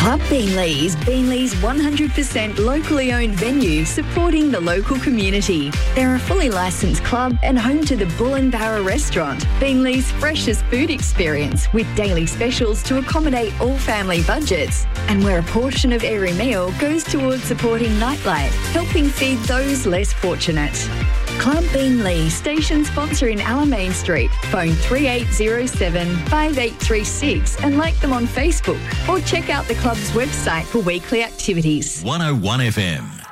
Club Beanley's 100% locally owned venue supporting the local community. They're a fully licensed club and home to the Bull and Barra restaurant, Beanley's freshest food experience with daily specials to accommodate all family budgets, and where a portion of every meal goes towards supporting nightlife, helping feed those less fortunate. Club Beanley, station sponsor in Alamein Street. Phone 3807 5836 and like them on Facebook, or check out the club's website for weekly activities. 101 FM.